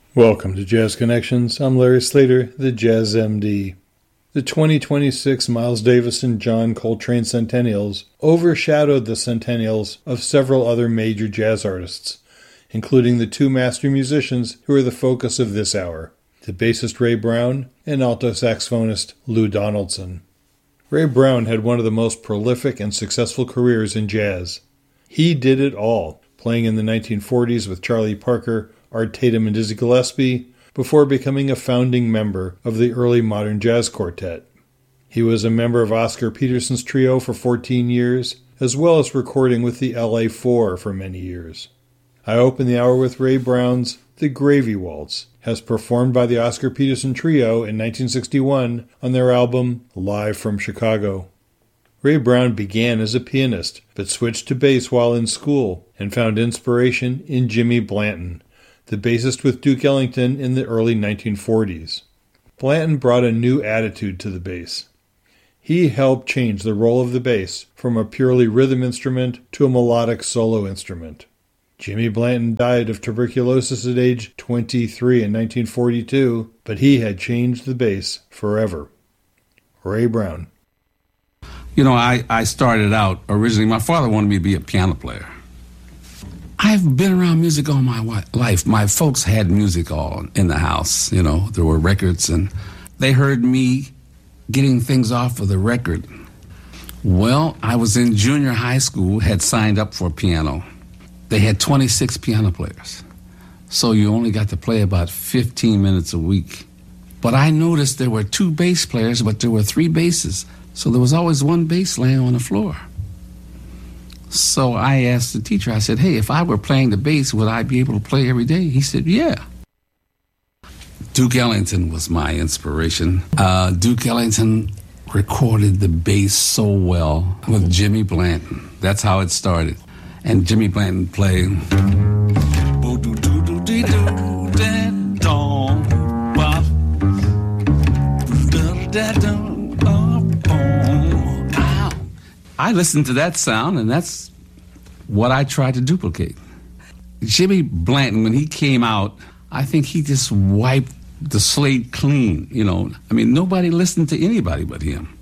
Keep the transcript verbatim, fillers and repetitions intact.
Welcome to Jazz Connections. I'm Larry Slater, the Jazz M D. The twenty twenty-six Miles Davis and John Coltrane centennials overshadowed the centennials of several other major jazz artists, including the two master musicians who are the focus of this hour, the bassist Ray Brown and alto saxophonist Lou Donaldson. Ray Brown had one of the most prolific and successful careers in jazz. He did it all, playing in the nineteen forties with Charlie Parker, Art Tatum, and Dizzy Gillespie, before becoming a founding member of the early modern jazz quartet. He was a member of Oscar Peterson's trio for fourteen years, as well as recording with the L A Four for many years. I open the hour with Ray Brown's The Gravy Waltz, as performed by the Oscar Peterson Trio in nineteen sixty-one on their album Live from Chicago. Ray Brown began as a pianist, but switched to bass while in school and found inspiration in Jimmy Blanton, the bassist with Duke Ellington in the early nineteen forties. Blanton brought a new attitude to the bass. He helped change the role of the bass from a purely rhythm instrument to a melodic solo instrument. Jimmy Blanton died of tuberculosis at age twenty-three in nineteen forty-two, but he had changed the bass forever. Ray Brown. You know, I, I started out, originally, my father wanted me to be a piano player. I've been around music all my life. My folks had music all in the house, you know. There were records, and they heard me getting things off of the record. Well, I was in junior high school, had signed up for piano. They had twenty-six piano players, so you only got to play about fifteen minutes a week. But I noticed there were two bass players, but there were three basses, so there was always one bass laying on the floor. So I asked the teacher, I said, hey, if I were playing the bass, would I be able to play every day? He said, yeah. Duke Ellington was my inspiration. Uh, Duke Ellington recorded the bass so well with Jimmy Blanton. That's how it started. And Jimmy Blanton played. I listened to that sound, and that's what I tried to duplicate. Jimmy Blanton, when he came out, I think he just wiped the slate clean, you know. I mean, nobody listened to anybody but him.